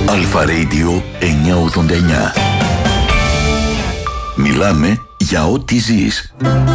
Αλφα Radio 989. Μιλάμε για ό,τι ζεις.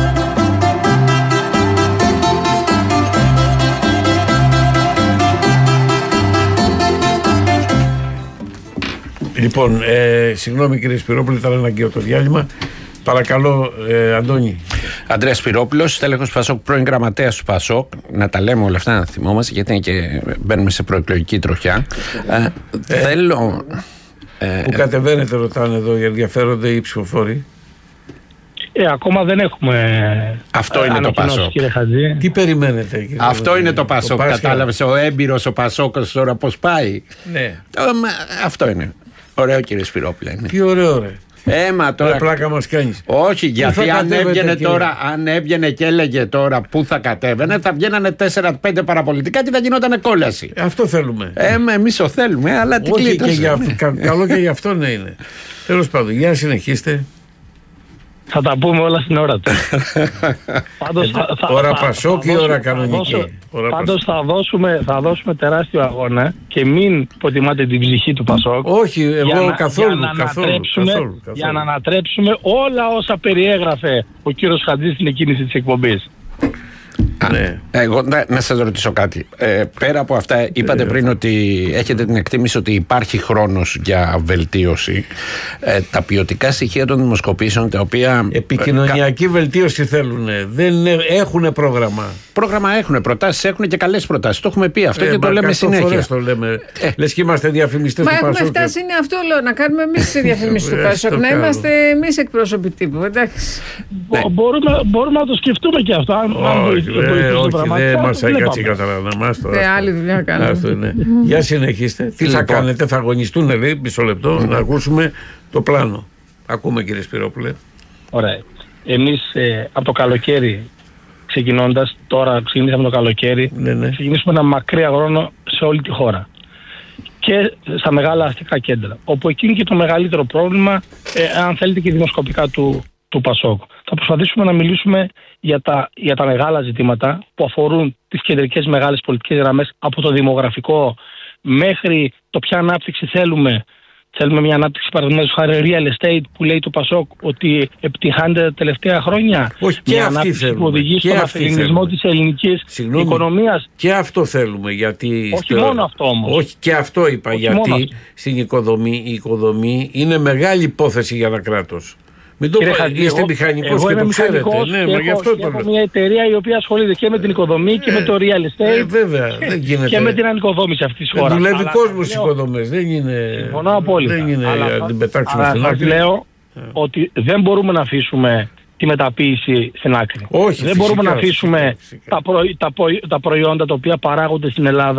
Λοιπόν, συγγνώμη κύριε Σπυρόπουλε, ήταν αναγκαίο το διάλειμμα. Παρακαλώ, Αντώνη. Αντρέας Σπυρόπουλος, τέλεχος Πασόκ, πρώην γραμματέας του Πασόκ. Να τα λέμε όλα αυτά, να θυμόμαστε, γιατί είναι και μπαίνουμε σε προεκλογική τροχιά. Θέλω. Που κατεβαίνετε, ρωτάνε εδώ, ενδιαφέρονται οι ψηφοφόροι. Ακόμα δεν έχουμε. Αυτό είναι το Πασόκ. Τι περιμένετε, κύριε? Αυτό είναι το Πασόκ. Κατάλαβες, ο έμπειρος ο Πασόκος τώρα πώς πάει. Ναι. Αυτό είναι. Ωραίο, κύριε Σπυρόπουλε. Τι ωραίο, ρε. Τώρα. Πλάκα μας κάνεις. Όχι, γιατί αν έβγαινε και έλεγε τώρα πού θα κατέβαινε, θα βγαίνανε 4-5 παραπολιτικά και θα γινόταν κόλαση. Αυτό θέλουμε. Εμείς το θέλουμε, αλλά τι κλείτωσε. Καλό και γι' αυτό να είναι. Τέλος πάντων, για να συνεχίστε. Θα τα πούμε όλα στην ώρα του. Ώρα Πασόκ ή ώρα κανονική? Πάντως θα δώσουμε τεράστιο αγώνα και μην υποτιμάτε την ψυχή του Πασόκ. Όχι, εγώ καθόλου. Για να ανατρέψουμε όλα όσα περιέγραφε ο κύριος Χατζής στην εκκίνηση της εκπομπής. Ναι. Εγώ να σας ρωτήσω κάτι. Πέρα από αυτά, είπατε πριν ότι έχετε την εκτίμηση ότι υπάρχει χρόνος για βελτίωση. Τα ποιοτικά στοιχεία των δημοσκοπήσεων, τα οποία. Επικοινωνιακή βελτίωση θέλουν. Δεν έχουν πρόγραμμα. Πρόγραμμα έχουν, προτάσεις έχουν και καλές προτάσεις. Το έχουμε πει αυτό και το λέμε συνέχεια. Το λέμε. Λες και είμαστε διαφημιστές του Πασόκ. Μα έχουμε φτάσει, είναι αυτό λέω, να κάνουμε εμείς διαφημίσεις του Πασόκ. Να είμαστε εμείς εκπρόσωποι τύπου. Εντάξει. Μπορούμε να το σκεφτούμε και αυτό. Όχι, δεν μας έκατσε να μας το. Άλλη δουλειά κάνουμε. Για συνεχίστε. Τι θα κάνετε, θα αγωνιστούν, λέει, μισό λεπτό, να ακούσουμε το πλάνο. Ακούμε, κύριε Σπυρόπουλε. Ωραία. Εμείς από το καλοκαίρι ξεκινώντας, τώρα ξεκινήσαμε το καλοκαίρι, ξεκινήσουμε ένα μακρύ αγώνα σε όλη τη χώρα. Και στα μεγάλα αστικά κέντρα. Όπου εκεί είναι και το μεγαλύτερο πρόβλημα, αν θέλετε, και δημοσκοπικά του Πασόκ. Θα προσπαθήσουμε να μιλήσουμε για τα μεγάλα ζητήματα που αφορούν τις κεντρικές μεγάλες πολιτικές γραμμές, από το δημογραφικό μέχρι το ποια ανάπτυξη θέλουμε. Θέλουμε μια ανάπτυξη, παραδείγματος χάρη real estate, που λέει το Πασόκ ότι επιτυχάνεται τα τελευταία χρόνια. Όχι, και μια ανάπτυξη που οδηγεί στον αφιλινισμό της ελληνικής οικονομίας. Και αυτό θέλουμε, γιατί. Όχι μόνο αυτό όμως. Όχι, και αυτό είπα, όχι, γιατί στην οικοδομή, η οικοδομή είναι μεγάλη υπόθεση για ένα κράτος. Μην το είστε μηχανικός και το ξέρετε. Ναι, γι' αυτό το λέω. Έχω μια εταιρεία η οποία ασχολείται και με την οικοδομή και με το real estate. Βέβαια, δεν γίνεται. Και με την ανοικοδόμηση αυτής της χώρας. Δουλεύει κόσμος στις οικοδομές. Δεν είναι. Συμφωνώ απόλυτα. Δεν είναι να την πετάξουμε στην άκρη. Λέω ότι δεν μπορούμε να αφήσουμε τη μεταποίηση στην άκρη. Όχι, δεν μπορούμε να αφήσουμε τα προϊόντα τα οποία παράγονται στην Ελλάδα